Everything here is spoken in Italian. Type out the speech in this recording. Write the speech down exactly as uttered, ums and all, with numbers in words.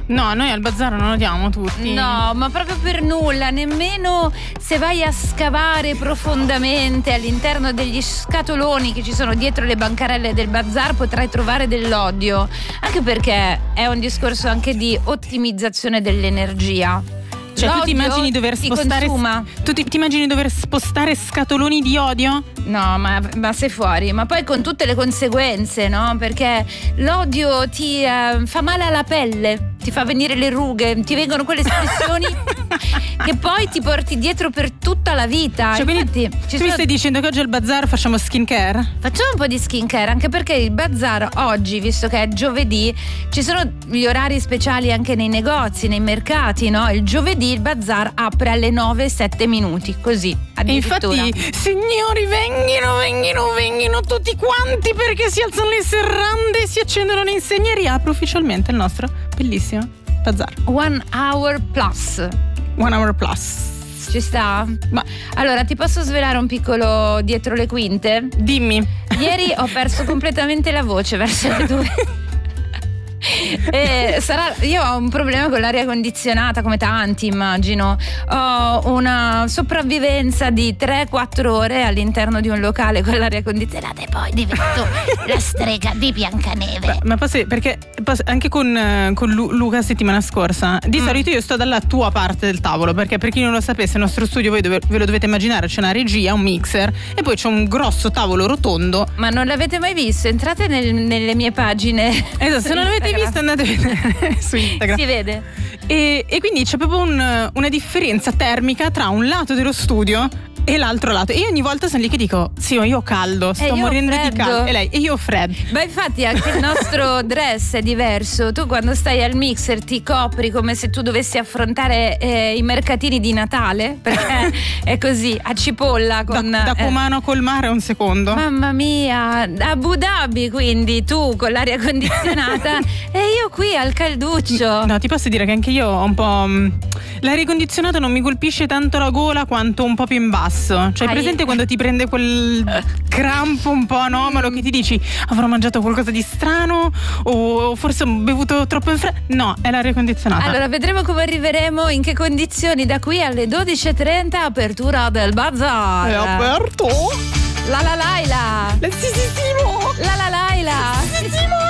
No, noi al bazar non odiamo tutti. No, ma proprio per nulla, nemmeno se vai a scavare profondamente all'interno degli scatoloni che ci sono dietro le bancarelle del bazar potrai trovare dell'odio, anche perché è un discorso anche di ottimizzazione dell'energia. Cioè, tu ti immagini dover spostare consuma. Tu ti, ti immagini dover spostare scatoloni di odio? No, ma, ma sei fuori, ma poi con tutte le conseguenze, no? Perché l'odio ti eh, fa male alla pelle, ti fa venire le rughe, ti vengono quelle espressioni che poi ti porti dietro per tutta la vita. Cioè, infatti, tu ci mi sono... stai dicendo che oggi al bazar facciamo skincare? Facciamo un po' di skincare, anche perché il bazar oggi, visto che è giovedì, ci sono gli orari speciali anche nei negozi, nei mercati, no? Il giovedì il bazar apre alle nove e sette minuti, così E infatti, signori, venghino, venghino, venghino tutti quanti, perché si alzano le serrande e si accendono le insegne. Riapre ufficialmente il nostro bellissimo bazar. One hour plus. One hour plus. Ci sta? Ma allora, ti posso svelare un piccolo dietro le quinte? Dimmi. Ieri ho perso completamente la voce verso le due. E sarà, io ho un problema con l'aria condizionata, come tanti immagino. Ho una sopravvivenza di tre quattro ore all'interno di un locale con l'aria condizionata e poi divento la strega di Biancaneve. Beh, ma posso, perché posso, anche con, con Lu, Luca settimana scorsa di mm. solito io sto dalla tua parte del tavolo, perché per chi non lo sapesse il nostro studio voi dove, ve lo dovete immaginare, c'è una regia, un mixer e poi c'è un grosso tavolo rotondo. Ma non l'avete mai visto? Entrate nel, nelle mie pagine. Esatto, se non l'avete visto andate a vedere su Instagram. Si vede. E, e quindi c'è proprio un, una differenza termica tra un lato dello studio e l'altro lato. E io ogni volta sono lì che dico: sì, io ho caldo, sto io morendo freddo. di caldo. E lei, e io ho freddo. Ma infatti anche il nostro dress è diverso. Tu quando stai al mixer ti copri come se tu dovessi affrontare eh, i mercatini di Natale, perché è così, a cipolla con, da, da eh. Cumano col mare un secondo. Mamma mia, Abu Dhabi, quindi tu con l'aria condizionata e io qui al calduccio. No, ti posso dire che anche io ho un po'. L'aria condizionata non mi colpisce tanto la gola quanto un po' più in basso. Cioè, hai presente quando ti prende quel crampo un po' anomalo che ti dici: avrò mangiato qualcosa di strano o forse ho bevuto troppo in fretta? No, è l'aria condizionata. Allora vedremo come arriveremo, in che condizioni da qui alle dodici e trenta, apertura del bazar. È aperto? La la laila. La sì sì sì mo. La la laila. Sì sì mo.